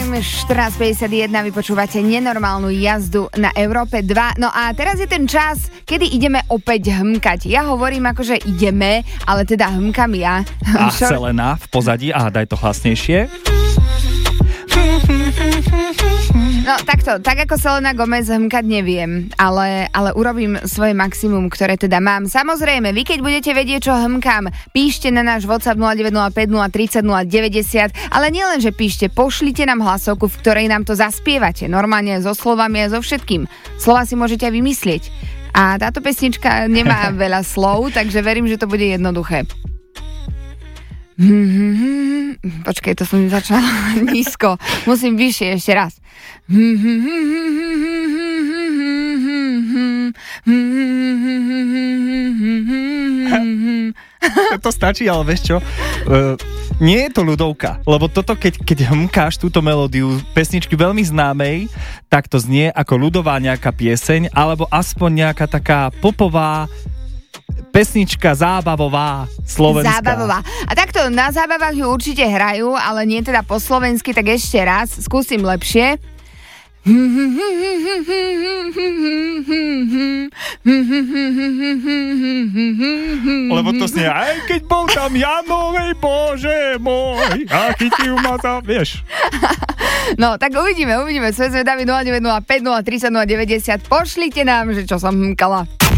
time 14:51, vy počúvate nenormálnu jazdu na Európe 2. No a teraz je ten čas, kedy ideme opäť hmkať. Ja hovorím akože ideme, ale teda hmkam ja. A Selena v pozadí, daj to hlasnejšie. No takto, tak ako Selena Gomez hmkať neviem, ale urobím svoje maximum, ktoré teda mám. Samozrejme, vy keď budete vedieť, čo hmkám, píšte na náš WhatsApp 0905 030 090, ale nielen, že píšte, pošlite nám hlasovku, v ktorej nám to zaspievate, normálne so slovami a so všetkým. Slova si môžete aj vymyslieť. A táto pesnička nemá veľa slov, takže verím, že to bude jednoduché. Počkej, to som začala nízko. Musím vyššie ešte raz. To stačí, ale vieš čo? Nie je to ľudovka, lebo toto, keď hmkáš túto melódiu pesničky veľmi známej, tak to znie ako ľudová nejaká pieseň, alebo aspoň nejaká taká popová pesnička zábavová, slovenská. Zábavová. A takto na zábavách ju určite hrajú, ale nie teda po slovensky, tak ešte raz, skúsim lepšie. Lebo to znie, aj keď bol tam Janovej, Bože môj, a chytil ma tam, vieš. No, tak uvidíme, sme zvedaví 0905 030 090, pošlite nám, že čo som hmkala.